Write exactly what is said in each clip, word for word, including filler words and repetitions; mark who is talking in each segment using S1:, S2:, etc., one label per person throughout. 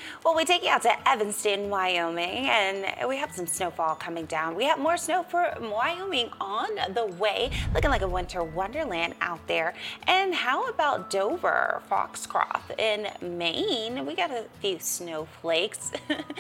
S1: Well, we take you out to Evanston, Wyoming, and we have some snowfall coming down. We have more snow for Wyoming on the way, looking like a winter wonderland out there. And how about Dover, Foxcroft in Maine? We got a few snowflakes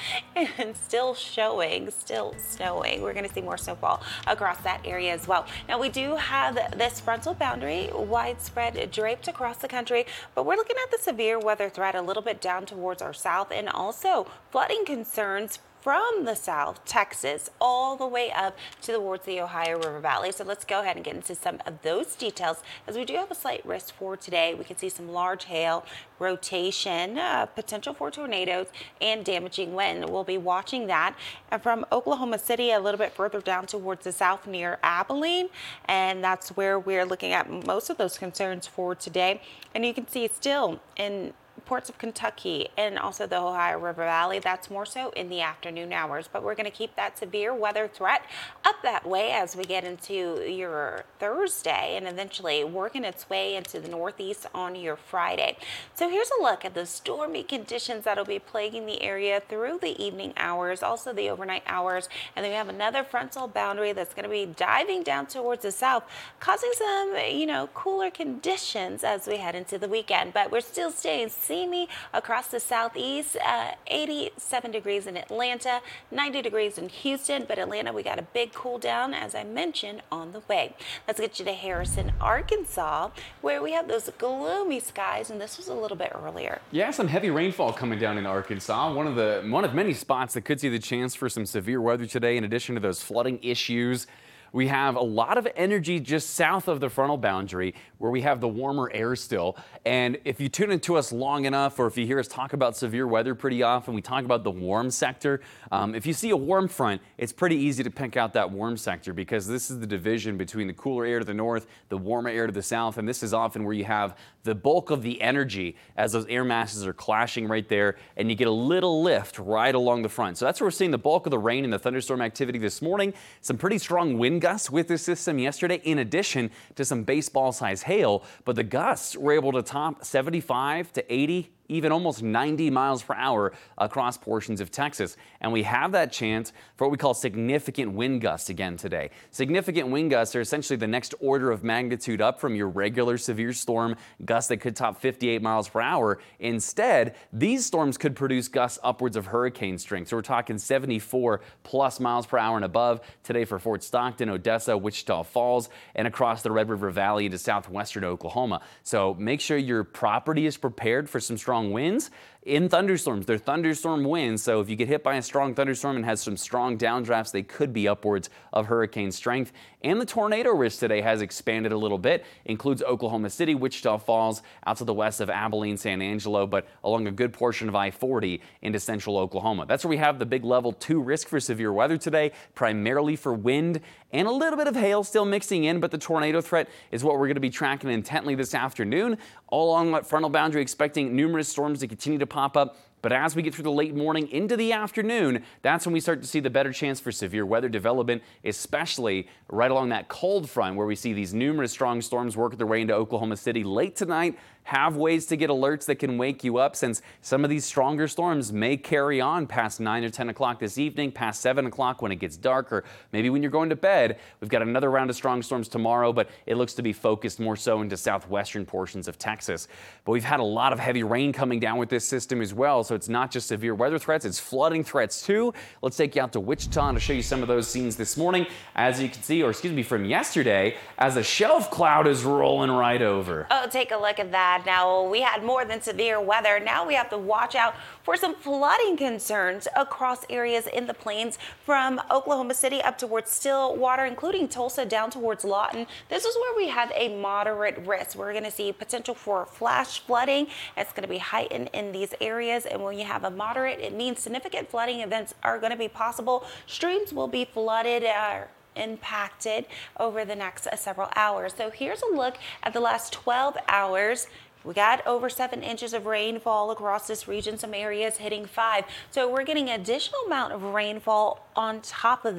S1: and still showing, still snowing. We're going to see more snowfall across that area as well. Now, we do have this frontal boundary widespread draped across the country, but we're looking at the severe weather threat a little bit down towards our south, and also flooding concerns from the south, Texas, all the way up to towards the Ohio River Valley. So let's go ahead and get into some of those details, as we do have a slight risk for today. We can see some large hail, rotation, uh, potential for tornadoes, and damaging wind. We'll be watching that. And from Oklahoma City, a little bit further down towards the south near Abilene, and that's where we're looking at most of those concerns for today. And you can see still in ports of Kentucky and also the Ohio River Valley. That's more so in the afternoon hours, but we're going to keep that severe weather threat up that way as we get into your Thursday and eventually working its way into the northeast on your Friday. So here's a look at the stormy conditions that'll be plaguing the area through the evening hours, also the overnight hours. And then we have another frontal boundary that's going to be diving down towards the south, causing some, you know, cooler conditions as we head into the weekend. But we're still staying steamy across the southeast. uh, eighty-seven degrees in Atlanta, ninety degrees in Houston, but Atlanta, we got a big cool down, as I mentioned, on the way. Let's get you to Harrison, Arkansas, where we have those gloomy skies, and this was a little bit earlier.
S2: Yeah, some heavy rainfall coming down in Arkansas. One of the one of many spots that could see the chance for some severe weather today, in addition to those flooding issues. We have a lot of energy just south of the frontal boundary, where we have the warmer air still. And if you tune into us long enough, or if you hear us talk about severe weather pretty often, we talk about the warm sector. Um, if you see a warm front, it's pretty easy to pick out that warm sector, because this is the division between the cooler air to the north, the warmer air to the south, and this is often where you have the bulk of the energy as those air masses are clashing right there, and you get a little lift right along the front. So that's where we're seeing the bulk of the rain and the thunderstorm activity this morning. Some pretty strong wind gusts with this system yesterday, in addition to some baseball-sized hail, but the gusts were able to top seventy-five to eighty, even almost ninety miles per hour across portions of Texas. And we have that chance for what we call significant wind gusts again today. Significant wind gusts are essentially the next order of magnitude up from your regular severe storm gusts that could top fifty-eight miles per hour. Instead, these storms could produce gusts upwards of hurricane strength. So we're talking seventy-four plus miles per hour and above today for Fort Stockton, Odessa, Wichita Falls, and across the Red River Valley into southwestern Oklahoma. So make sure your property is prepared for some strong winds. In thunderstorms, they're thunderstorm winds, so if you get hit by a strong thunderstorm and has some strong downdrafts, they could be upwards of hurricane strength. And the tornado risk today has expanded a little bit, includes Oklahoma City, Wichita Falls, out to the west of Abilene, San Angelo, but along a good portion of I forty into central Oklahoma. That's where we have the big level two risk for severe weather today, primarily for wind and a little bit of hail still mixing in, but the tornado threat is what we're going to be tracking intently this afternoon. All along that frontal boundary, expecting numerous storms to continue to pop up. But as we get through the late morning into the afternoon, that's when we start to see the better chance for severe weather development, especially right along that cold front, where we see these numerous strong storms work their way into Oklahoma City late tonight. Have ways to get alerts that can wake you up, since some of these stronger storms may carry on past nine or ten o'clock this evening, past seven o'clock when it gets darker. Maybe when you're going to bed. We've got another round of strong storms tomorrow, but it looks to be focused more so into southwestern portions of Texas. But we've had a lot of heavy rain coming down with this system as well, so it's not just severe weather threats, it's flooding threats too. Let's take you out to Wichita to show you some of those scenes this morning, as you can see, or excuse me, from yesterday, as a shelf cloud is rolling right over.
S1: Oh, take a look at that. Now, we had more than severe weather. Now we have to watch out for some flooding concerns across areas in the plains, from Oklahoma City up towards Stillwater, including Tulsa, down towards Lawton. This is where we have a moderate risk. We're going to see potential for flash flooding. It's going to be heightened in these areas, and when you have a moderate, it means significant flooding events are going to be possible. Streams will be flooded uh, impacted over the next uh, several hours. So here's a look at the last twelve hours. We got over seven inches of rainfall across this region, some areas hitting five. So we're getting an additional amount of rainfall on top of